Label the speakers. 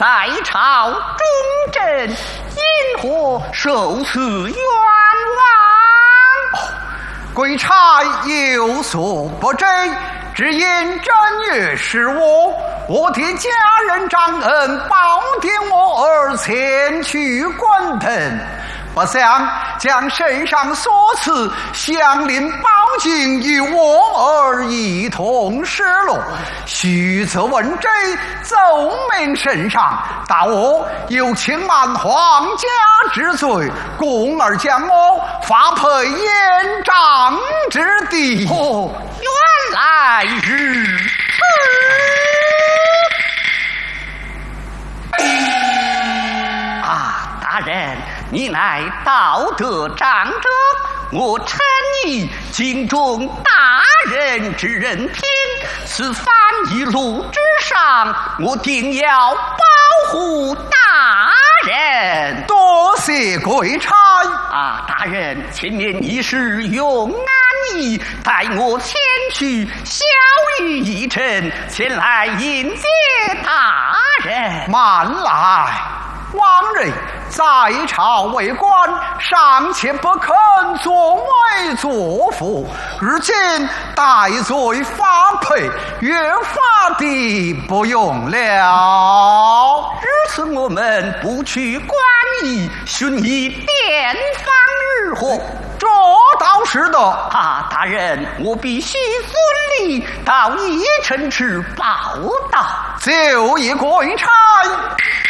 Speaker 1: 在朝忠贞，因何受此冤枉？
Speaker 2: 贵差有所不知，只因正月15，我的家人张恩保定我而前去观腾，不想将身上所赐相邻宝金与我儿一同失落，须则问罪，奏明身上，但我有轻慢皇家之罪，故而将我发配延长之地。
Speaker 1: 哦，原来如此。啊，大人，你乃道德长者，我臣以敬重大人之人品，此番一路之上，我定要保护大人。
Speaker 2: 多谢贵差。
Speaker 1: 啊，大人，前面已是用安逸，待我前去小雨一阵，前来迎接大人。
Speaker 2: 慢来，往日在朝为官，尚且不肯作威作福，如今戴罪发配，越发的不用了。
Speaker 1: 如此，我们不去官驿，寻一典方日何？
Speaker 2: 这倒是的。
Speaker 1: 啊，大人，我必须遵礼到驿城池报道。
Speaker 2: 就一贵差。